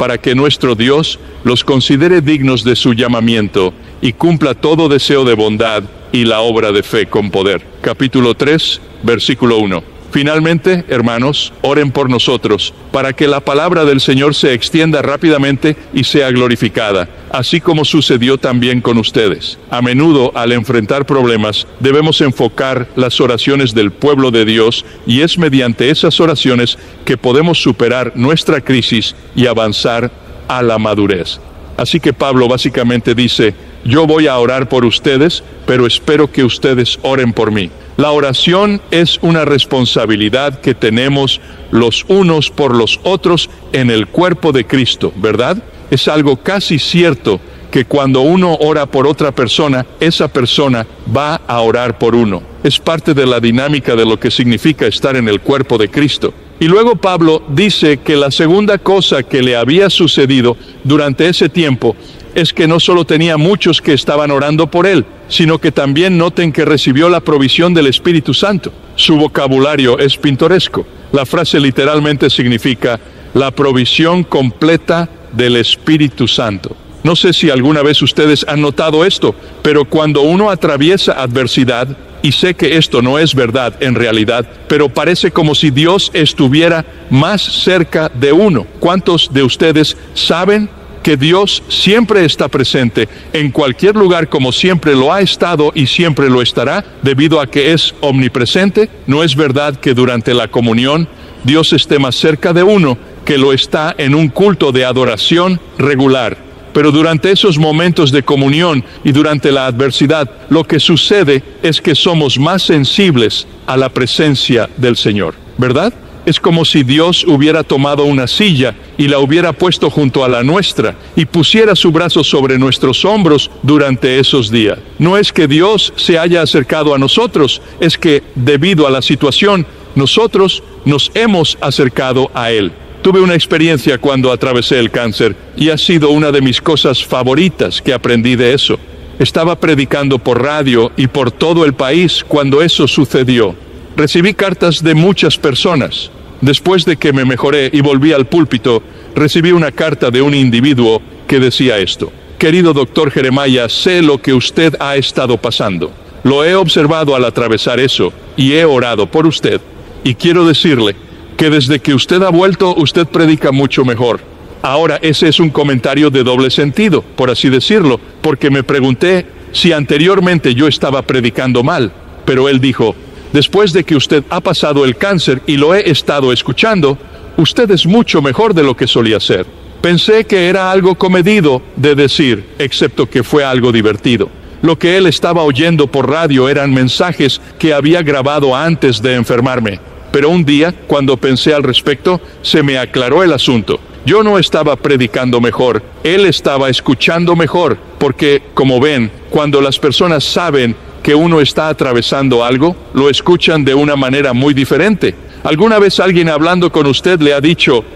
para que nuestro Dios los considere dignos de su llamamiento y cumpla todo deseo de bondad y la obra de fe con poder. Capítulo 3, versículo 1. Finalmente, hermanos, oren por nosotros, para que la palabra del Señor se extienda rápidamente y sea glorificada, así como sucedió también con ustedes. A menudo, al enfrentar problemas, debemos enfocar las oraciones del pueblo de Dios, y es mediante esas oraciones que podemos superar nuestra crisis y avanzar a la madurez. Así que Pablo básicamente dice: yo voy a orar por ustedes, pero espero que ustedes oren por mí. La oración es una responsabilidad que tenemos los unos por los otros en el cuerpo de Cristo, ¿verdad? Es algo casi cierto que cuando uno ora por otra persona, esa persona va a orar por uno. Es parte de la dinámica de lo que significa estar en el cuerpo de Cristo. Y luego Pablo dice que la segunda cosa que le había sucedido durante ese tiempo es que no solo tenía muchos que estaban orando por él, sino que también noten que recibió la provisión del Espíritu Santo. Su vocabulario es pintoresco. La frase literalmente significa la provisión completa del Espíritu Santo. No sé si alguna vez ustedes han notado esto, pero cuando uno atraviesa adversidad, y sé que esto no es verdad en realidad, pero parece como si Dios estuviera más cerca de uno. ¿Cuántos de ustedes saben que Dios siempre está presente en cualquier lugar, como siempre lo ha estado y siempre lo estará, debido a que es omnipresente? ¿No es verdad que durante la comunión Dios esté más cerca de uno que lo está en un culto de adoración regular? Pero durante esos momentos de comunión y durante la adversidad, lo que sucede es que somos más sensibles a la presencia del Señor, ¿verdad? Es como si Dios hubiera tomado una silla y la hubiera puesto junto a la nuestra y pusiera su brazo sobre nuestros hombros durante esos días. No es que Dios se haya acercado a nosotros, es que debido a la situación, nosotros nos hemos acercado a Él. Tuve una experiencia cuando atravesé el cáncer y ha sido una de mis cosas favoritas que aprendí de eso. Estaba predicando por radio y por todo el país cuando eso sucedió. Recibí cartas de muchas personas. Después de que me mejoré y volví al púlpito, recibí una carta de un individuo que decía esto: querido doctor Jeremiah, sé lo que usted ha estado pasando. Lo he observado al atravesar eso y he orado por usted. Y quiero decirle que desde que usted ha vuelto, usted predica mucho mejor. Ahora, ese es un comentario de doble sentido, por así decirlo, porque me pregunté si anteriormente yo estaba predicando mal. Pero él dijo: después de que usted ha pasado el cáncer y lo he estado escuchando, usted es mucho mejor de lo que solía ser. Pensé que era algo comedido de decir, excepto que fue algo divertido. Lo que él estaba oyendo por radio eran mensajes que había grabado antes de enfermarme. Pero un día, cuando pensé al respecto, se me aclaró el asunto. Yo no estaba predicando mejor, él estaba escuchando mejor, porque, como ven, cuando las personas saben que uno está atravesando algo, lo escuchan de una manera muy diferente. ¿Alguna vez alguien hablando con usted le ha dicho: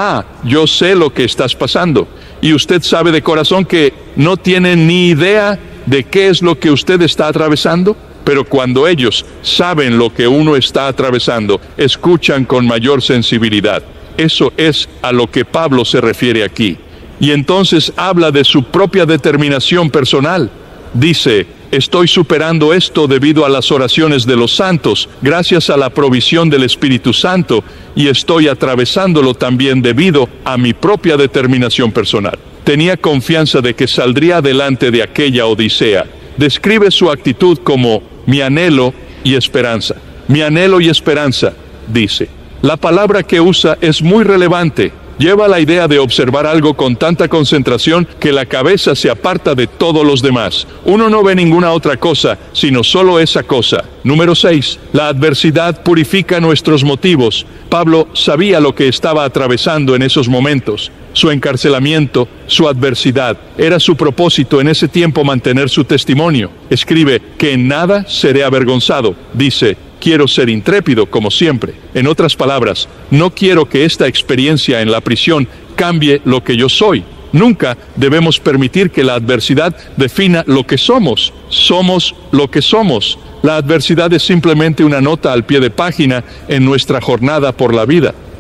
yo sé lo que estás pasando? Y usted sabe de corazón que no tiene ni idea de qué es lo que usted está atravesando. Pero cuando ellos saben lo que uno está atravesando, escuchan con mayor sensibilidad. Eso es a lo que Pablo se refiere aquí. Y entonces habla de su propia determinación personal. Dice: estoy superando esto debido a las oraciones de los santos, gracias a la provisión del Espíritu Santo, y estoy atravesándolo también debido a mi propia determinación personal. Tenía confianza de que saldría adelante de aquella odisea. Describe su actitud como mi anhelo y esperanza. Mi anhelo y esperanza, dice. La palabra que usa es muy relevante. Lleva la idea de observar algo con tanta concentración que la cabeza se aparta de todos los demás. Uno no ve ninguna otra cosa, sino solo esa cosa. Número 6. La adversidad purifica nuestros motivos. Pablo sabía lo que estaba atravesando en esos momentos. Su encarcelamiento, su adversidad, era su propósito en ese tiempo mantener su testimonio. Escribe que en nada seré avergonzado. Dice: quiero ser intrépido como siempre. En otras palabras, no quiero que esta experiencia en la prisión cambie lo que yo soy. Nunca debemos permitir que la adversidad defina lo que somos. Somos lo que somos. La adversidad es simplemente una nota al pie de página en nuestra jornada por la vida.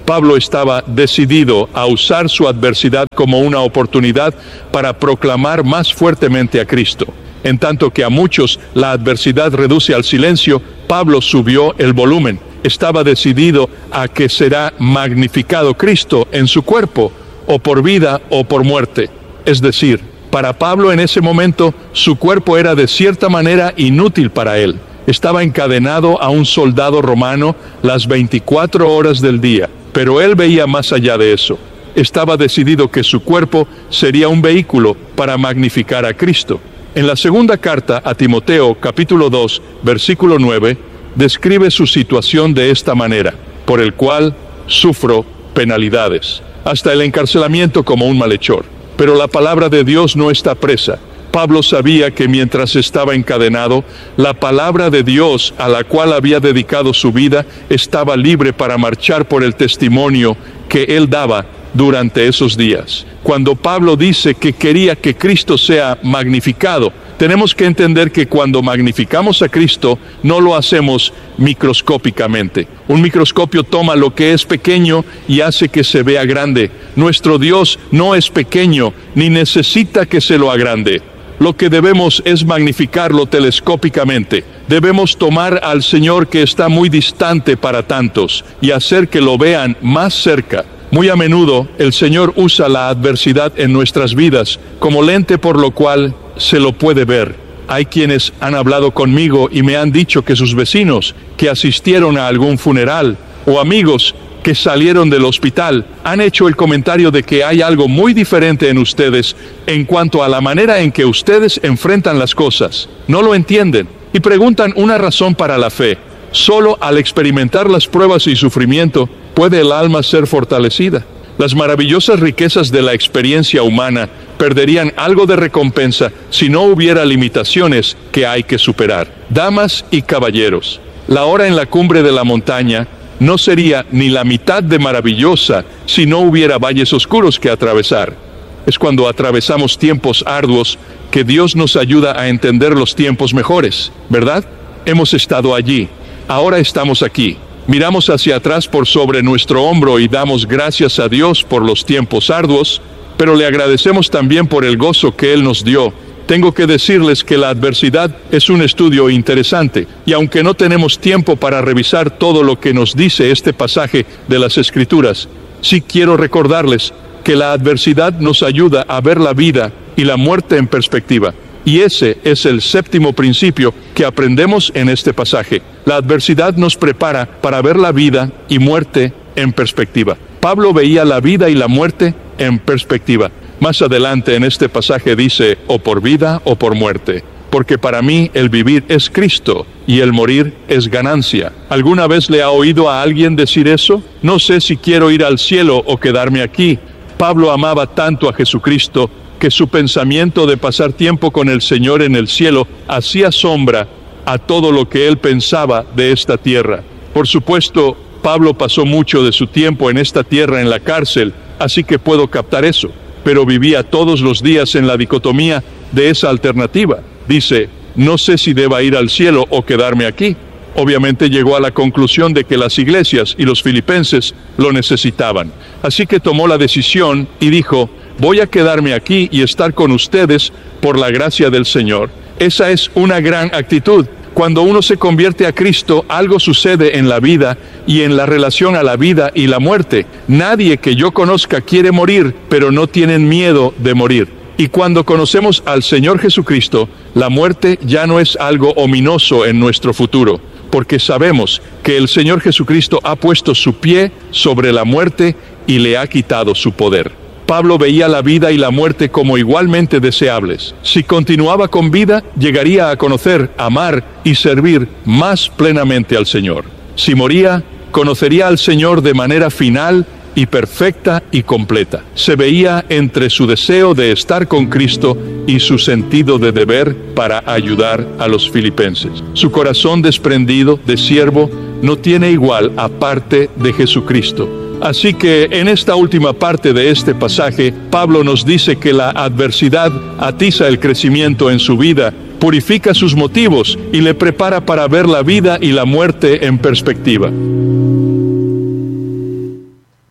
Pablo estaba decidido a usar su adversidad como una oportunidad para proclamar más fuertemente a Cristo. En tanto que a muchos la adversidad reduce al silencio, Pablo subió el volumen. Estaba decidido a que será magnificado Cristo en su cuerpo, o por vida o por muerte. Es decir, para Pablo en ese momento, su cuerpo era de cierta manera inútil para él. Estaba encadenado a un soldado romano las 24 horas del día, pero él veía más allá de eso. Estaba decidido que su cuerpo sería un vehículo para magnificar a Cristo. En la segunda carta a Timoteo, capítulo 2, versículo 9, describe su situación de esta manera: por el cual sufro penalidades, hasta el encarcelamiento como un malhechor. Pero la palabra de Dios no está presa. Pablo sabía que mientras estaba encadenado, la palabra de Dios, a la cual había dedicado su vida, estaba libre para marchar por el testimonio que él daba durante esos días. Cuando Pablo dice que quería que Cristo sea magnificado, tenemos que entender que cuando magnificamos a Cristo, no lo hacemos microscópicamente. Un microscopio toma lo que es pequeño y hace que se vea grande. Nuestro Dios no es pequeño, ni necesita que se lo agrande. Lo que debemos es magnificarlo telescópicamente. Debemos tomar al Señor que está muy distante para tantos y hacer que lo vean más cerca. Muy a menudo el Señor usa la adversidad en nuestras vidas como lente por lo cual se lo puede ver. Hay quienes han hablado conmigo y me han dicho que sus vecinos que asistieron a algún funeral o amigos que salieron del hospital han hecho el comentario de que hay algo muy diferente en ustedes en cuanto a la manera en que ustedes enfrentan las cosas. No lo entienden y preguntan una razón para la fe. Solo al experimentar las pruebas y sufrimiento puede el alma ser fortalecida. Las maravillosas riquezas de la experiencia humana perderían algo de recompensa si no hubiera limitaciones que hay que superar. Damas y caballeros, la hora en la cumbre de la montaña no sería ni la mitad de maravillosa si no hubiera valles oscuros que atravesar. Es cuando atravesamos tiempos arduos que Dios nos ayuda a entender los tiempos mejores, ¿verdad? Hemos estado allí, ahora estamos aquí. Miramos hacia atrás por sobre nuestro hombro y damos gracias a Dios por los tiempos arduos, pero le agradecemos también por el gozo que Él nos dio. Tengo que decirles que la adversidad es un estudio interesante, y aunque no tenemos tiempo para revisar todo lo que nos dice este pasaje de las Escrituras, sí quiero recordarles que la adversidad nos ayuda a ver la vida y la muerte en perspectiva. Y ese es el séptimo principio que aprendemos en este pasaje. La adversidad nos prepara para ver la vida y muerte en perspectiva. Pablo veía la vida y la muerte en perspectiva. Más adelante en este pasaje dice, o por vida o por muerte. Porque para mí el vivir es Cristo y el morir es ganancia. ¿Alguna vez le ha oído a alguien decir eso? No sé si quiero ir al cielo o quedarme aquí. Pablo amaba tanto a Jesucristo que su pensamiento de pasar tiempo con el Señor en el cielo hacía sombra a todo lo que él pensaba de esta tierra. Por supuesto, Pablo pasó mucho de su tiempo en esta tierra en la cárcel, así que puedo captar eso, pero vivía todos los días en la dicotomía de esa alternativa. Dice, no sé si deba ir al cielo o quedarme aquí. Obviamente llegó a la conclusión de que las iglesias y los filipenses lo necesitaban. Así que tomó la decisión y dijo, voy a quedarme aquí y estar con ustedes por la gracia del Señor. Esa es una gran actitud. Cuando uno se convierte a Cristo, algo sucede en la vida y en la relación a la vida y la muerte. Nadie que yo conozca quiere morir, pero no tienen miedo de morir. Y cuando conocemos al Señor Jesucristo, la muerte ya no es algo ominoso en nuestro futuro, porque sabemos que el Señor Jesucristo ha puesto su pie sobre la muerte y le ha quitado su poder. Pablo veía la vida y la muerte como igualmente deseables. Si continuaba con vida, llegaría a conocer, amar y servir más plenamente al Señor. Si moría, conocería al Señor de manera final y perfecta y completa. Se veía entre su deseo de estar con Cristo y su sentido de deber para ayudar a los filipenses. Su corazón desprendido de siervo no tiene igual aparte de Jesucristo. Así que en esta última parte de este pasaje, Pablo nos dice que la adversidad atiza el crecimiento en su vida, purifica sus motivos y le prepara para ver la vida y la muerte en perspectiva.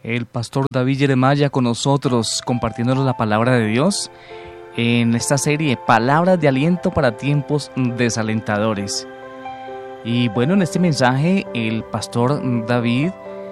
el pastor David Jeremiah con nosotros, compartiéndonos la palabra de Dios en esta serie, Palabras de Aliento para Tiempos Desalentadores. Y bueno, en este mensaje el pastor David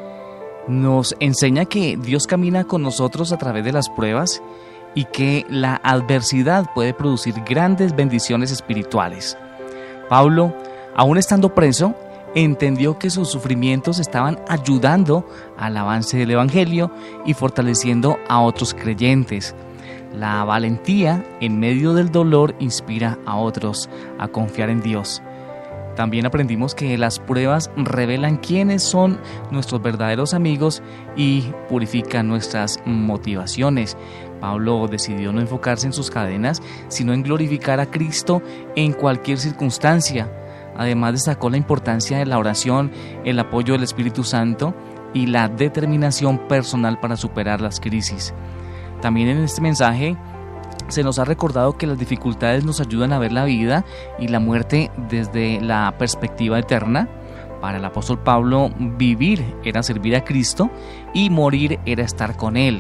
nos enseña que Dios camina con nosotros a través de las pruebas y que la adversidad puede producir grandes bendiciones espirituales. Pablo, aún estando preso, entendió que sus sufrimientos estaban ayudando al avance del Evangelio y fortaleciendo a otros creyentes. La valentía en medio del dolor inspira a otros a confiar en Dios. También aprendimos que las pruebas revelan quiénes son nuestros verdaderos amigos y purifican nuestras motivaciones. Pablo decidió no enfocarse en sus cadenas, sino en glorificar a Cristo en cualquier circunstancia. Además, destacó la importancia de la oración, el apoyo del Espíritu Santo y la determinación personal para superar las crisis. También en este mensaje se nos ha recordado que las dificultades nos ayudan a ver la vida y la muerte desde la perspectiva eterna. Para el apóstol Pablo, vivir era servir a Cristo y morir era estar con Él.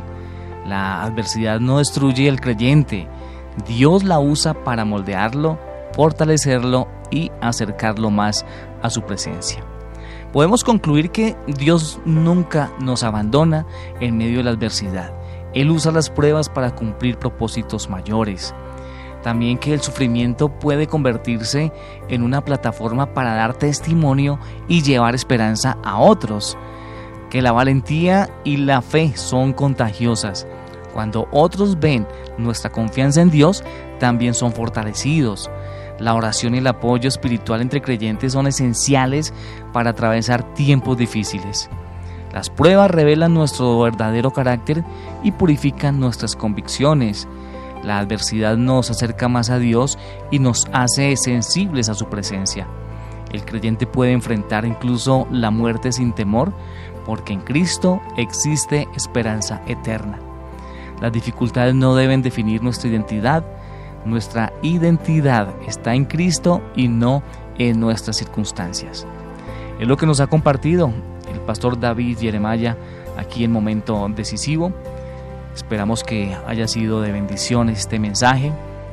La adversidad no destruye al creyente. Dios la usa para moldearlo, fortalecerlo y acercarlo más a su presencia. Podemos concluir que Dios nunca nos abandona en medio de la adversidad. Él usa las pruebas para cumplir propósitos mayores. También que el sufrimiento puede convertirse en una plataforma para dar testimonio y llevar esperanza a otros. Que la valentía y la fe son contagiosas. Cuando otros ven nuestra confianza en Dios, también son fortalecidos. La oración y el apoyo espiritual entre creyentes son esenciales para atravesar tiempos difíciles. Las pruebas revelan nuestro verdadero carácter y purifican nuestras convicciones. La adversidad nos acerca más a Dios y nos hace sensibles a su presencia. El creyente puede enfrentar incluso la muerte sin temor, porque en Cristo existe esperanza eterna. Las dificultades no deben definir nuestra identidad. Nuestra identidad está en Cristo y no en nuestras circunstancias. Es lo que nos ha compartido el pastor David Jeremiah aquí en Momento Decisivo. Esperamos que haya sido de bendición este mensaje,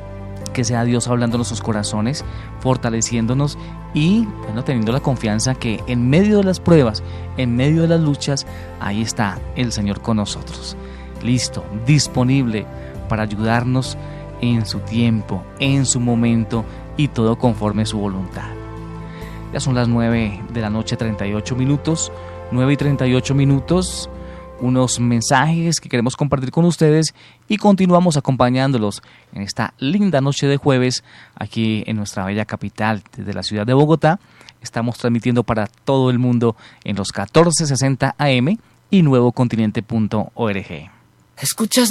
que sea Dios hablando en nuestros corazones, fortaleciéndonos y teniendo la confianza que en medio de las pruebas, en medio de las luchas, ahí está el Señor con nosotros, listo, disponible para ayudarnos en su tiempo, en su momento y todo conforme a su voluntad. Ya son las 9 de la noche, 38 minutos, 9 y 38 minutos, unos mensajes que queremos compartir con ustedes y continuamos acompañándolos en esta linda noche de jueves aquí en nuestra bella capital, desde la ciudad de Bogotá. Estamos transmitiendo para todo el mundo en los 1460 AM y nuevocontinente.org. ¿Escuchas